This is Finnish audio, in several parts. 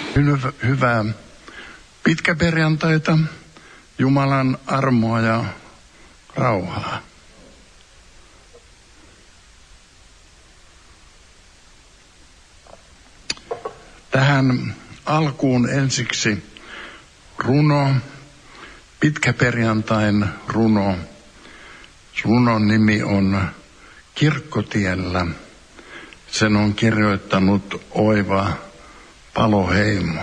Hyvää pitkäperjantaita, Jumalan armoa ja rauhaa. Tähän alkuun ensiksi runo, pitkäperjantain runo. Runon nimi on Kirkkotiellä. Sen on kirjoittanut Oiva Paloheimo.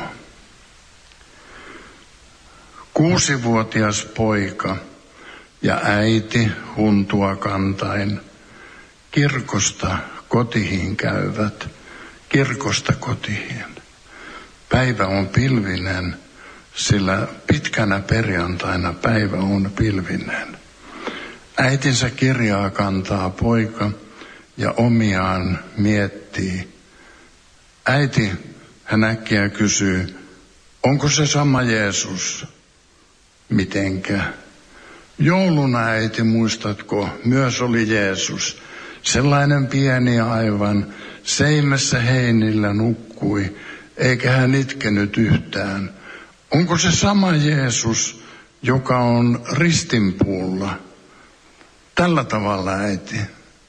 6-vuotias poika ja äiti huntua kantain kirkosta kotiin käyvät, kirkosta kotiin. Päivä on pilvinen, sillä pitkänä perjantaina päivä on pilvinen. Äitinsä kirjaa kantaa poika ja omiaan miettii. Äiti, hän äkkiä kysyy, onko se sama Jeesus? Mitenkä? Jouluna, äiti, muistatko, myös oli Jeesus. Sellainen pieni aivan, seimessä heinillä nukkui, eikä hän itkenyt yhtään. Onko se sama Jeesus, joka on ristinpuulla? Tällä tavalla, äiti.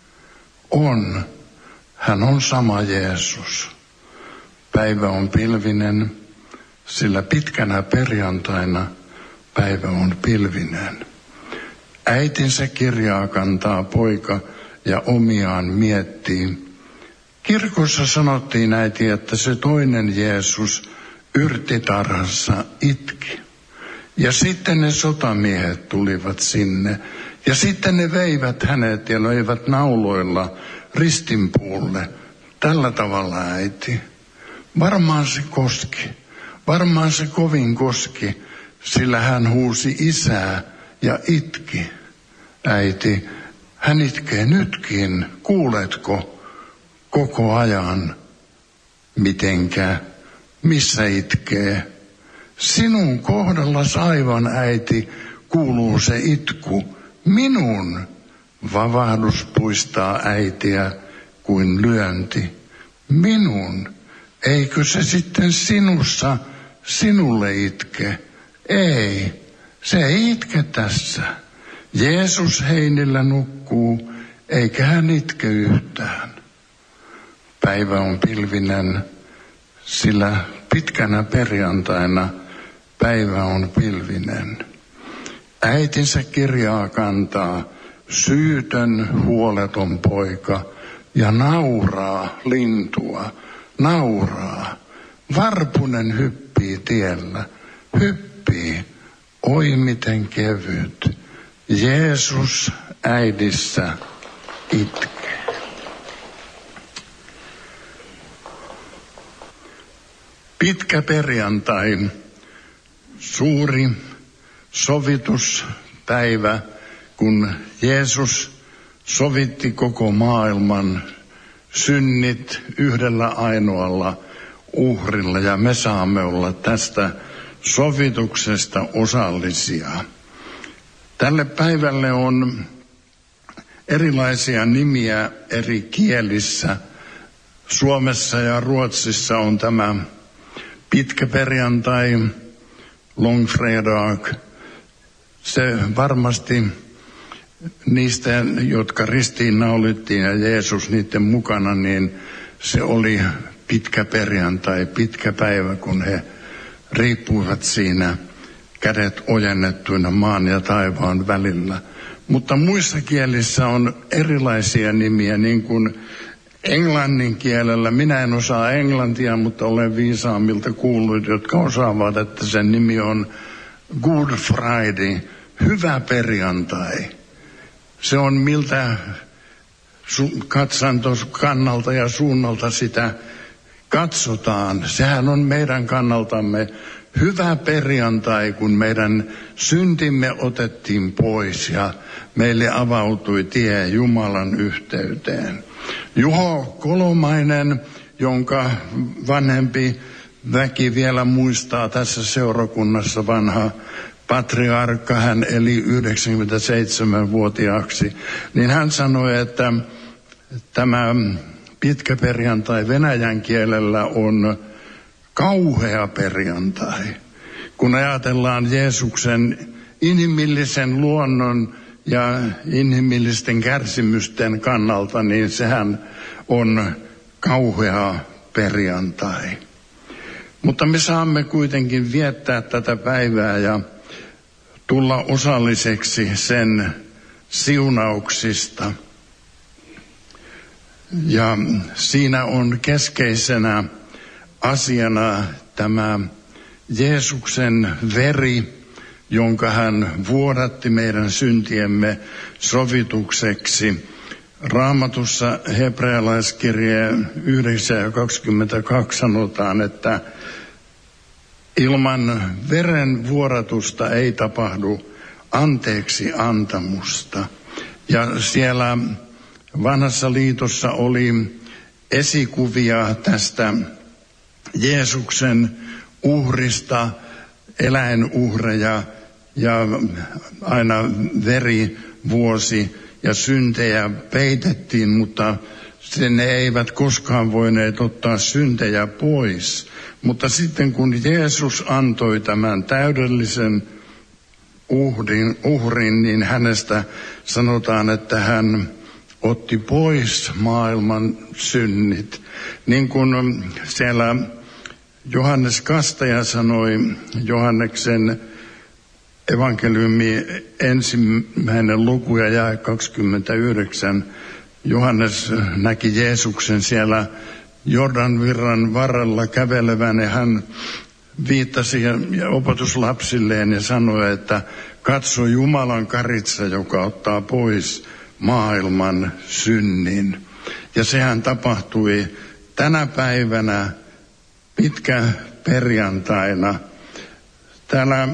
On. Hän on sama Jeesus. Päivä on pilvinen, sillä pitkänä perjantaina päivä on pilvinen. Äitinsä kirjaa kantaa poika ja omiaan miettii. Kirkossa sanottiin, äiti, että se toinen Jeesus yrttitarhassa itki. Ja sitten ne sotamiehet tulivat sinne. Ja sitten ne veivät hänet ja löivät nauloilla ristinpuulle. Tällä tavalla, äiti. Varmaan se koski. Varmaan se kovin koski, sillä hän huusi isää ja itki. Äiti, hän itkee nytkin. Kuuletko koko ajan? Mitenkä? Missä itkee? Sinun kohdallasi aivan, äiti, kuuluu se itku. Minun vavahdus puistaa äitiä kuin lyönti. Minun. Eikö se sitten sinussa sinulle itke? Ei, se ei itke tässä. Jeesus heinillä nukkuu, eikä hän itke yhtään. Päivä on pilvinen, sillä pitkänä perjantaina päivä on pilvinen. Äitinsä kirjaa kantaa syytön huoleton poika ja nauraa lintua, nauraa. Varpunen hyppii tiellä, hyppii, oi miten kevyt. Jeesus äidissä itkee. Pitkä perjantai, suuri sovituspäivä, kun Jeesus sovitti koko maailman synnit yhdellä ainoalla uhrilla, ja me saamme olla tästä sovituksesta osallisia. Tälle päivälle on erilaisia nimiä eri kielissä. Suomessa ja Ruotsissa on tämä pitkä perjantai, långfredag. Se varmasti niistä, jotka ristiinnaulittiin ja Jeesus niiden mukana, niin se oli pitkä perjantai, pitkä päivä, kun he riippuivat siinä kädet ojennettuina maan ja taivaan välillä. Mutta muissa kielissä on erilaisia nimiä, niin kuin englannin kielellä. Minä en osaa englantia, mutta olen viisaammilta kuullut, jotka osaavat, että sen nimi on Good Friday, hyvä perjantai. Se on miltä katsantos kannalta ja suunnalta sitä katsotaan. Sehän on meidän kannaltamme hyvä perjantai, kun meidän syntimme otettiin pois ja meille avautui tie Jumalan yhteyteen. Juho Kolomainen, jonka vanhempi väki vielä muistaa tässä seurakunnassa, vanha patriarkka, hän eli 97-vuotiaaksi, niin hän sanoi, että tämä pitkä perjantai venäjän kielellä on kauhea perjantai. Kun ajatellaan Jeesuksen inhimillisen luonnon ja inhimillisten kärsimysten kannalta, niin sehän on kauhea perjantai. Mutta me saamme kuitenkin viettää tätä päivää ja tulla osalliseksi sen siunauksista. Ja siinä on keskeisenä asiana tämä Jeesuksen veri, jonka hän vuodatti meidän syntiemme sovitukseksi. Raamatussa hebrealaiskirje 9:22 sanotaan, että ilman veren vuodatusta ei tapahdu anteeksi antamusta. Ja siellä Vanhassa liitossa oli esikuvia tästä Jeesuksen uhrista, eläinuhreja ja aina veri vuosi ja syntejä peitettiin, mutta ne eivät koskaan voineet ottaa syntejä pois. Mutta sitten kun Jeesus antoi tämän täydellisen uhrin, niin hänestä sanotaan, että hän otti pois maailman synnit. Niin kuin siellä Johannes Kastaja sanoi Johanneksen evankeliumi 1. luku ja jae 29. Johannes näki Jeesuksen siellä Jordanvirran varrella kävelevän ja hän viittasi opetuslapsilleen ja sanoi, että katso Jumalan karitsa, joka ottaa pois maailman synnin. Ja sehän tapahtui tänä päivänä pitkäperjantaina. Täällä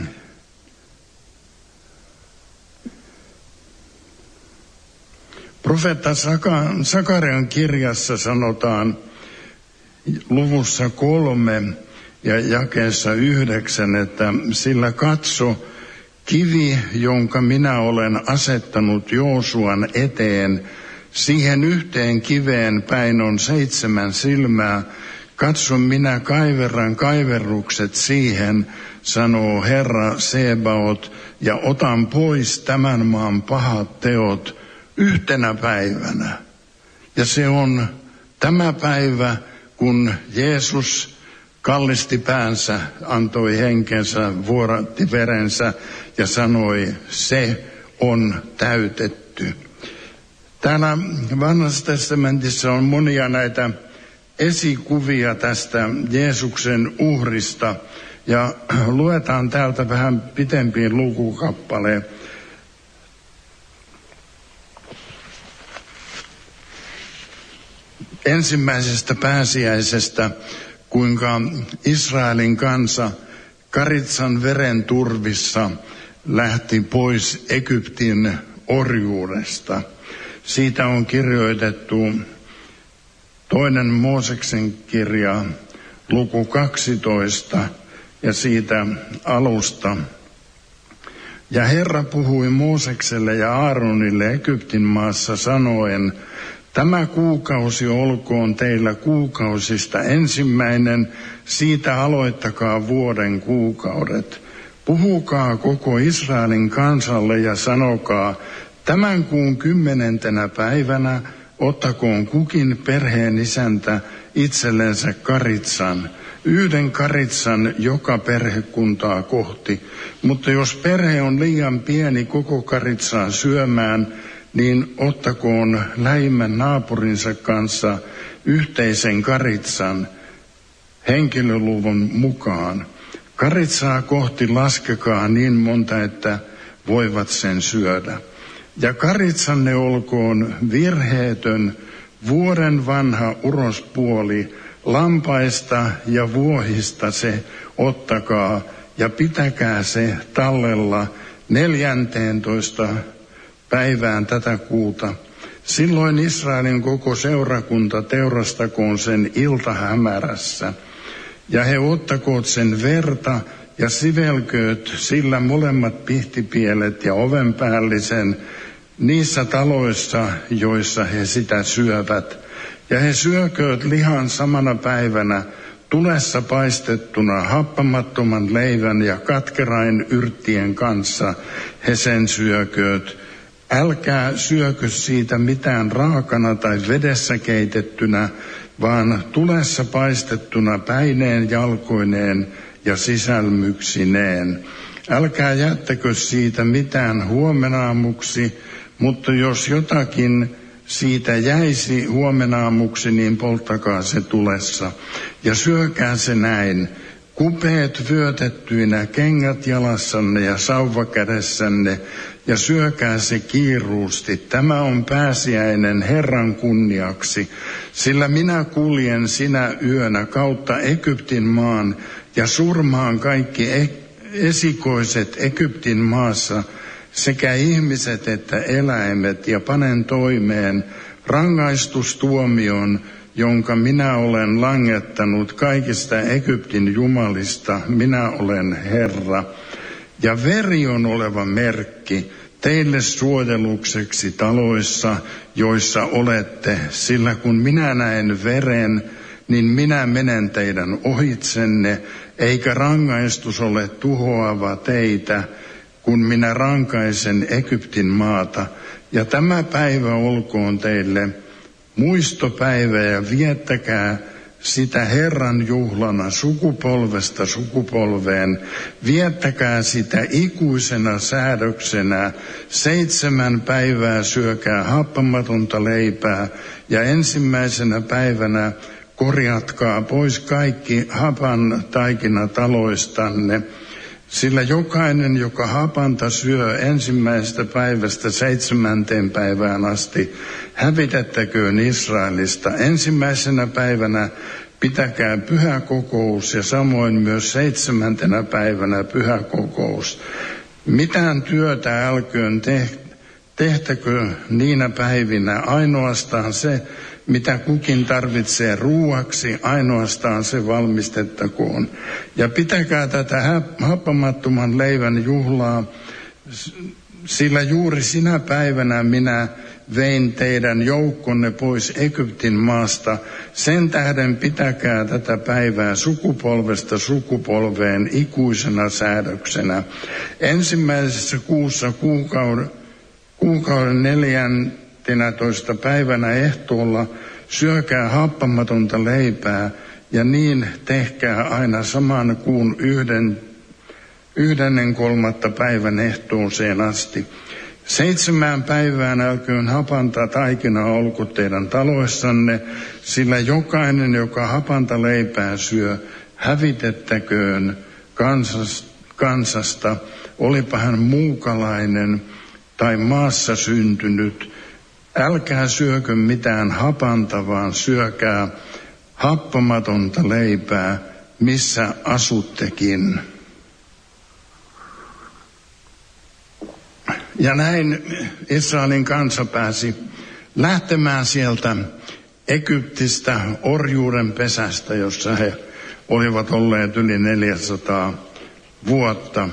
profeetta Sakarian kirjassa sanotaan luvussa 3 ja jakeessa 9, että sillä katso, kivi, jonka minä olen asettanut Joosuan eteen, siihen yhteen kiveen päin on 7 silmää. Katso, minä kaiverran kaiverrukset siihen, sanoo Herra Sebaot, ja otan pois tämän maan pahat teot yhtenä päivänä. Ja se on tämä päivä, kun Jeesus kallisti päänsä, antoi henkensä, vuoratti verensä ja sanoi, se on täytetty. Täällä Vanhassa testamentissa on monia näitä esikuvia tästä Jeesuksen uhrista ja luetaan täältä vähän pitempiin lukukappale. Ensimmäisestä pääsiäisestä, kuinka Israelin kansa karitsan veren turvissa lähti pois Egyptin orjuudesta. Siitä on kirjoitettu 2. Mooseksen kirja, luku 12 ja siitä alusta. Ja Herra puhui Moosekselle ja Aaronille Egyptin maassa sanoen, tämä kuukausi olkoon teillä kuukausista ensimmäinen, siitä aloittakaa vuoden kuukaudet. Puhukaa koko Israelin kansalle ja sanokaa, tämän kuun 10. päivänä ottakoon kukin perheen isäntä itsellensä karitsan, yhden karitsan joka perhekuntaa kohti. Mutta jos perhe on liian pieni koko karitsaa syömään, niin ottakoon lähimmän naapurinsa kanssa yhteisen karitsan henkilöluvun mukaan. Karitsaa kohti laskekaa niin monta, että voivat sen syödä. Ja karitsanne olkoon virheetön, vuoden vanha urospuoli, lampaista ja vuohista se ottakaa ja pitäkää se tallella 14. päivään tätä kuuta. Silloin Israelin koko seurakunta teurastakoon sen iltahämärässä. Ja he ottakoot sen verta ja sivelkööt sillä molemmat pihtipielet ja ovenpäällisen niissä taloissa, joissa he sitä syövät. Ja he syökööt lihan samana päivänä tulessa paistettuna happamattoman leivän ja katkerain yrttien kanssa he sen syökööt. Älkää syökö siitä mitään raakana tai vedessä keitettynä, vaan tulessa paistettuna päineen, jalkoineen ja sisälmyksineen. Älkää jättäkö siitä mitään huomenaamuksi, mutta jos jotakin siitä jäisi huomenaamuksi, niin polttakaa se tulessa. Ja syökää se näin: kupeet vyötettyinä, kengät jalassanne ja sauva kädessänne, ja syökää se kiiruusti. Tämä on pääsiäinen Herran kunniaksi, sillä minä kuljen sinä yönä kautta Egyptin maan ja surmaan kaikki esikoiset Egyptin maassa, sekä ihmiset että eläimet, ja panen toimeen rangaistustuomion, jonka minä olen langettanut kaikista Egyptin jumalista. Minä olen Herra. Ja veri on oleva merkki teille suojelukseksi taloissa, joissa olette, sillä kun minä näen veren, niin minä menen teidän ohitsenne, eikä rangaistus ole tuhoava teitä, kun minä rankaisen Egyptin maata. Ja tämä päivä olkoon teille muistopäivä, ja viettäkää sitä Herran juhlana sukupolvesta sukupolveen. Viettäkää sitä ikuisena säädöksenä. 7 päivää syökää happamatonta leipää, ja ensimmäisenä päivänä korjatkaa pois kaikki hapan taikina taloistanne. Sillä jokainen, joka hapanta syö ensimmäisestä päivästä 7. päivään asti, hävitettäköön Israelista. Ensimmäisenä päivänä pitäkää pyhäkokous, ja samoin myös 7. päivänä pyhäkokous. Mitään työtä älköön tehtäkö niinä päivinä, ainoastaan se, mitä kukin tarvitsee ruuaksi, ainoastaan se valmistettakoon. Ja pitäkää tätä happamattoman leivän juhlaa, sillä juuri sinä päivänä minä vein teidän joukkonne pois Egyptin maasta. Sen tähden pitäkää tätä päivää sukupolvesta sukupolveen ikuisena säädöksenä. Ensimmäisessä kuussa kuukauden 14. päivänä ehtoolla syökää happamatonta leipää, ja niin tehkää aina saman kuun 1.3. päivän ehtooseen asti. 7 päivään älköön hapanta taikina olko teidän taloissanne, sillä jokainen, joka hapanta leipää syö, hävitettäköön kansasta, olipa hän muukalainen tai maassa syntynyt. Älkää syökö mitään hapanta, vaan syökää happamatonta leipää, missä asuttekin. Ja näin Israelin kansa pääsi lähtemään sieltä Egyptistä, orjuuden pesästä, jossa he olivat olleet yli 400 vuotta.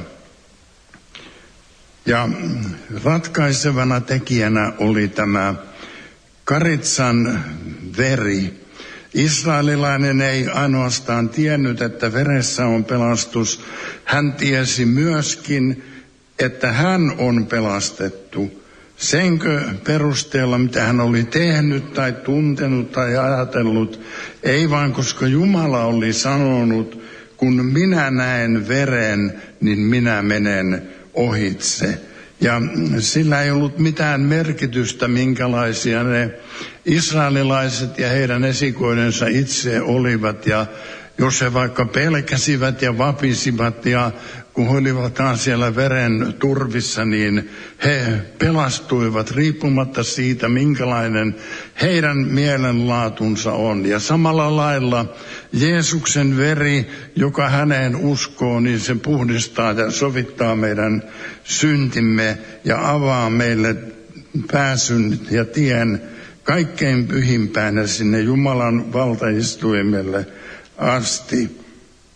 Ja ratkaisevana tekijänä oli tämä karitsan veri. Israelilainen ei ainoastaan tiennyt, että veressä on pelastus. Hän tiesi myöskin, että hän on pelastettu. Senkö perusteella, mitä hän oli tehnyt tai tuntenut tai ajatellut, ei vaan koska Jumala oli sanonut, kun minä näen veren, niin minä menen ohitse. Ja sillä ei ollut mitään merkitystä, minkälaisia ne israelilaiset ja heidän esikoidensa itse olivat. Ja jos he vaikka pelkäsivät ja vapisivat ja kun he olivat siellä veren turvissa, niin he pelastuivat riippumatta siitä, minkälainen heidän mielenlaatunsa on. Ja samalla lailla Jeesuksen veri, joka häneen uskoo, niin se puhdistaa ja sovittaa meidän syntimme ja avaa meille pääsyn ja tien kaikkein pyhimpään sinne Jumalan valtaistuimelle asti.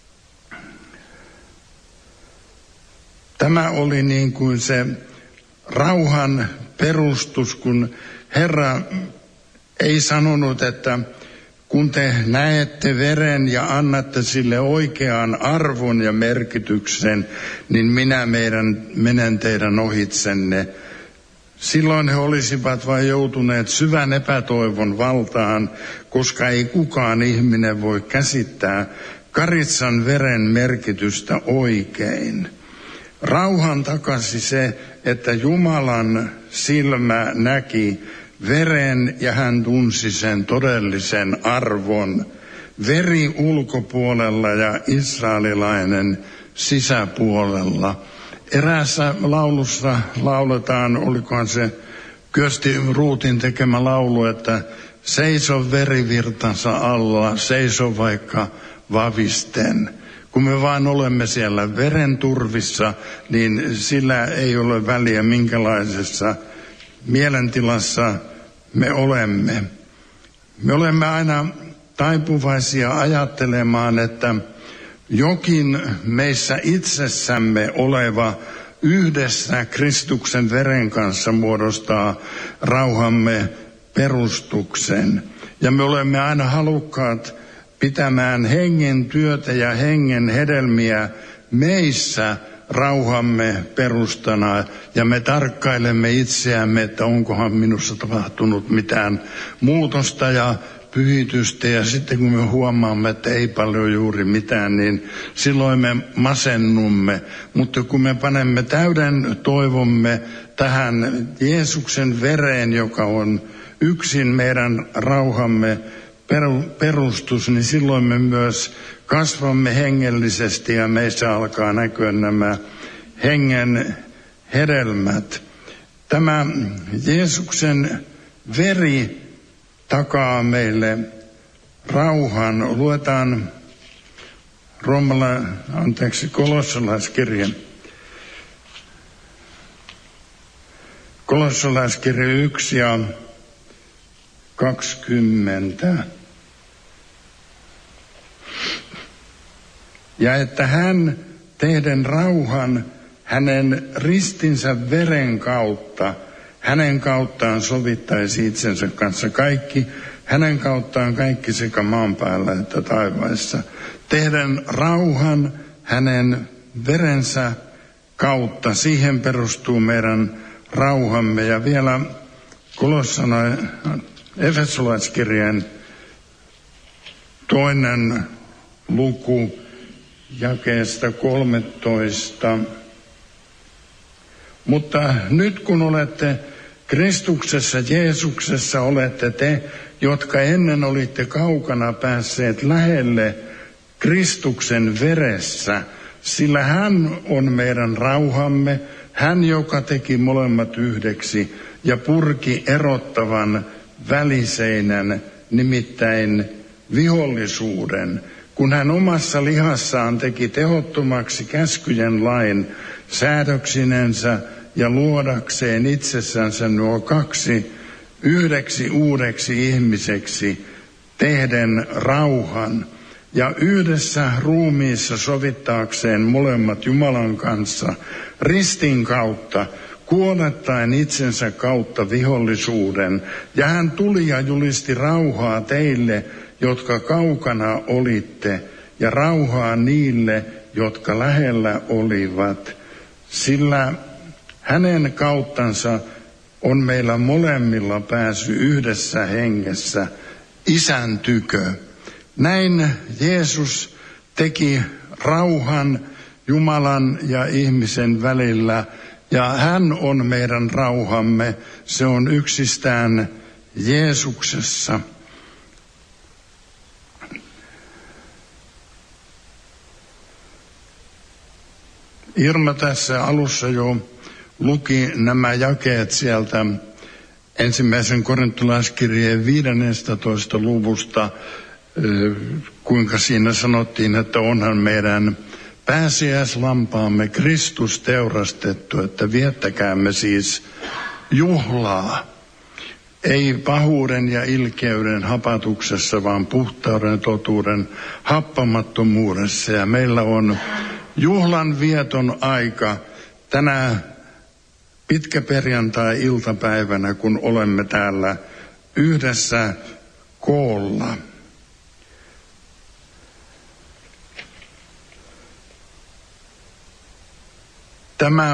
Tämä oli niin kuin se rauhan perustus, kun Herra ei sanonut, että Kun te näette veren ja annatte sille oikean arvon ja merkityksen, niin minä menen teidän ohitsenne. Silloin he olisivat vain joutuneet syvän epätoivon valtaan, koska ei kukaan ihminen voi käsittää karitsan veren merkitystä oikein. Rauhan takasi se, että Jumalan silmä näki veren ja hän tunsi sen todellisen arvon. Veri ulkopuolella ja israelilainen sisäpuolella. Eräässä laulussa lauletaan, olikohan se Kyösti Ruutin tekemä laulu, että seiso verivirtansa alla, seiso vaikka vavisten. Kun me vaan olemme siellä veren turvissa, niin sillä ei ole väliä minkälaisessa mielentilassa me olemme. Me olemme aina taipuvaisia ajattelemaan, että jokin meissä itsessämme oleva yhdessä Kristuksen veren kanssa muodostaa rauhamme perustuksen. Ja me olemme aina halukkaat pitämään hengen työtä ja hengen hedelmiä meissä rauhamme perustana. Ja me tarkkailemme itseämme, että onkohan minussa tapahtunut mitään muutosta ja pyhitystä. Ja sitten kun me huomaamme, että ei paljon juuri mitään, niin silloin me masennumme. Mutta kun me panemme täyden toivomme tähän Jeesuksen vereen, joka on yksin meidän rauhamme perustus, niin silloin me myös kasvamme hengellisesti ja meissä alkaa näkyä nämä hengen hedelmät. Tämä Jeesuksen veri takaa meille rauhan. Luetaan kolossalaiskirje. Kolossalaiskirje 1 ja 20. Ja että hän tehden rauhan hänen ristinsä veren kautta, hänen kauttaan sovittaisi itsensä kanssa kaikki, hänen kauttaan kaikki sekä maan päällä että taivaissa. Tehden rauhan hänen verensä kautta, siihen perustuu meidän rauhamme. Ja vielä Efesolaiskirjeen 2. luku jakeesta 13. Mutta nyt kun olette Kristuksessa Jeesuksessa, olette te, jotka ennen olitte kaukana, päässeet lähelle Kristuksen veressä, sillä hän on meidän rauhamme, hän joka teki molemmat yhdeksi ja purki erottavan väliseinän, nimittäin vihollisuuden, kun hän omassa lihassaan teki tehottomaksi käskyjen lain säädöksinensä ja luodakseen itsessänsä nuo kaksi yhdeksi uudeksi ihmiseksi, tehden rauhan ja yhdessä ruumiissa sovittaakseen molemmat Jumalan kanssa ristin kautta, kuolettaen itsensä kautta vihollisuuden. Ja hän tuli ja julisti rauhaa teille, jotka kaukana olitte, ja rauhaa niille, jotka lähellä olivat. Sillä hänen kauttansa on meillä molemmilla pääsy yhdessä hengessä Isän tykö. Näin Jeesus teki rauhan Jumalan ja ihmisen välillä, ja hän on meidän rauhamme. Se on yksistään Jeesuksessa. Irma tässä alussa jo luki nämä jakeet sieltä ensimmäisen korintolaiskirjeen 15. luvusta, kuinka siinä sanottiin, että onhan meidän pääsiäislampaamme Kristus teurastettu, että viettäkäämme siis juhlaa. Ei pahuuden ja ilkeyden hapatuksessa, vaan puhtauden totuuden happamattomuudessa. Ja meillä on juhlan vieton aika tänä pitkäperjantai-iltapäivänä, kun olemme täällä yhdessä koolla. Tämä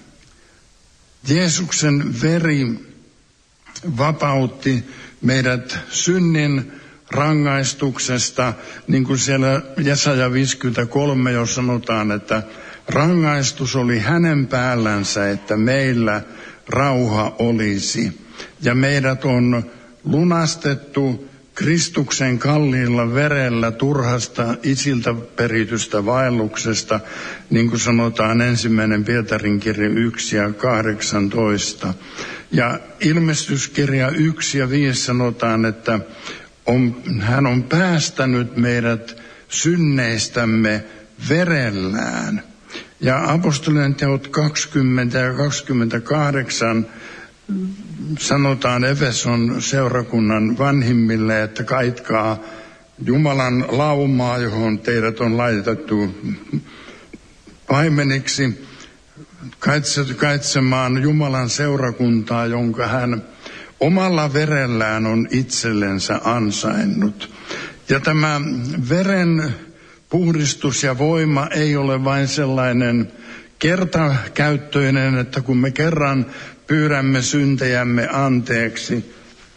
Jeesuksen veri vapautti meidät synnin rangaistuksesta, niin kuin siellä Jesaja 53 jo sanotaan, että rangaistus oli hänen päällänsä, että meillä rauha olisi. Ja meidät on lunastettu Kristuksen kalliilla verellä turhasta isiltä peritystä vaelluksesta, niin kuin sanotaan 1. Pietarin kirja 1 ja 18. Ja ilmestyskirja 1 ja 5 sanotaan, että hän on päästänyt meidät synneistämme verellään. Ja apostolien teot 20 ja 28 sanotaan Efeson seurakunnan vanhimmille, että kaitkaa Jumalan laumaa, johon teidät on laitettu paimeniksi, kaitsemaan Jumalan seurakuntaa, jonka hän omalla verellään on itsellensä ansainnut. Ja tämä veren puhdistus ja voima ei ole vain sellainen kertakäyttöinen, että kun me kerran pyydämme syntejämme anteeksi,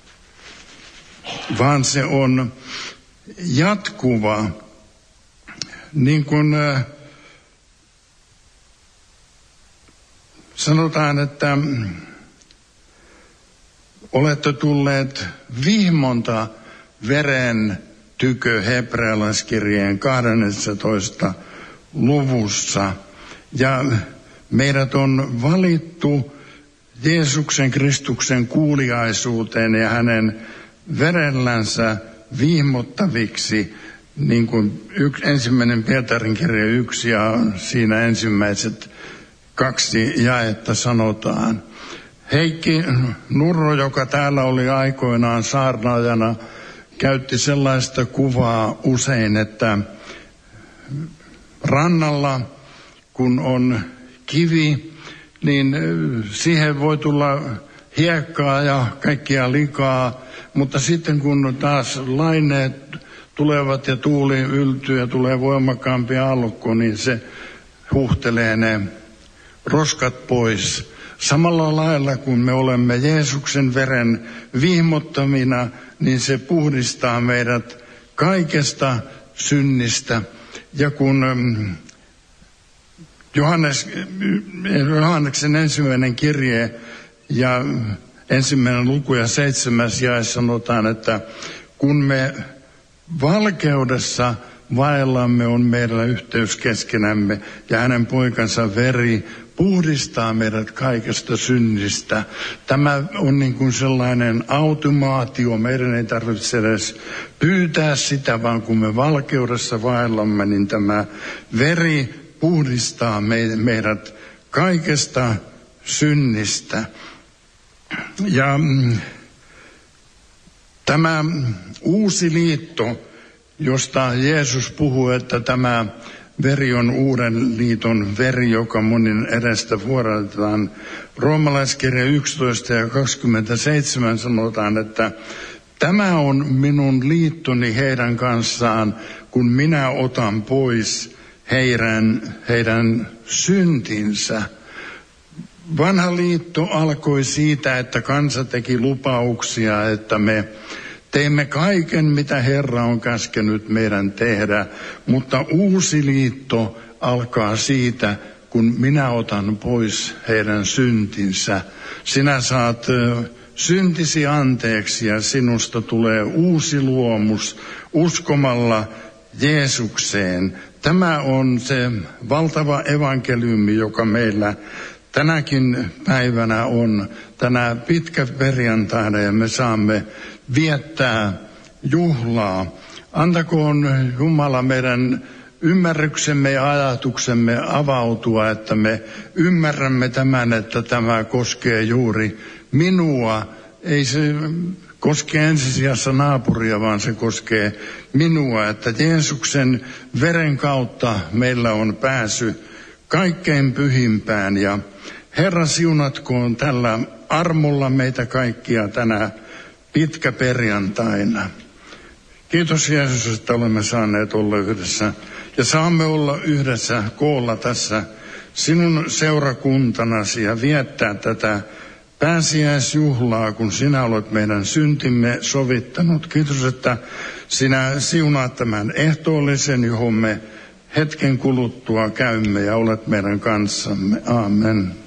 vaan se on jatkuva, niin kuin sanotaan, että olette tulleet vihmonta veren tykö hebrealaiskirjeen 12. luvussa. Ja meidät on valittu Jeesuksen Kristuksen kuuliaisuuteen ja hänen verellänsä vihmottaviksi, niin kuin 1. Pietarin kirja 1 ja siinä ensimmäiset 2 jaetta sanotaan. Heikki Nurro, joka täällä oli aikoinaan saarnaajana, käytti sellaista kuvaa usein, että rannalla kun on kivi, niin siihen voi tulla hiekkaa ja kaikkia likaa, mutta sitten kun taas laineet tulevat ja tuuli yltyy ja tulee voimakkaampi aallokko, niin se huuhtelee ne roskat pois. Samalla lailla kun me olemme Jeesuksen veren vihmottamina, niin se puhdistaa meidät kaikesta synnistä. Ja kun Johanneksen 1. kirje ja 1. luku ja 7. jae sanotaan, että kun me valkeudessa vaellamme, on meillä yhteys keskenämme ja hänen poikansa veri puhdistaa meidät kaikesta synnistä. Tämä on niin kuin sellainen automaatio. Meidän ei tarvitse edes pyytää sitä, vaan kun me valkeudessa vaellamme, niin tämä veri puhdistaa meidät kaikesta synnistä. Ja tämä uusi liitto, josta Jeesus puhuu, että tämä veri on uuden liiton veri, joka monin edestä vuodatetaan. Roomalaiskirja 11 ja 27 sanotaan, että tämä on minun liittoni heidän kanssaan, kun minä otan pois heidän syntinsä. Vanha liitto alkoi siitä, että kansa teki lupauksia, että me teimme kaiken, mitä Herra on käskenyt meidän tehdä, mutta uusi liitto alkaa siitä, kun minä otan pois heidän syntinsä. Sinä saat syntisi anteeksi ja sinusta tulee uusi luomus uskomalla Jeesukseen. Tämä on se valtava evankeliumi, joka meillä tänäkin päivänä on, tänä pitkä perjantaina, ja me saamme viettää juhlaa. Antakoon Jumala meidän ymmärryksemme ja ajatuksemme avautua, että me ymmärrämme tämän, että tämä koskee juuri minua. Ei se koske ensisijassa naapuria, vaan se koskee minua, että Jeesuksen veren kautta meillä on pääsy kaikkein pyhimpään. Ja Herra siunatkoon tällä armolla meitä kaikkia tänä pitkä perjantaina. Kiitos Jeesus, että olemme saaneet olla yhdessä ja saamme olla yhdessä koolla tässä sinun seurakuntanasi ja viettää tätä pääsiäisjuhlaa, kun sinä olet meidän syntimme sovittanut. Kiitos, että sinä siunaat tämän ehtoollisen, johon me hetken kuluttua käymme ja olet meidän kanssamme. Aamen.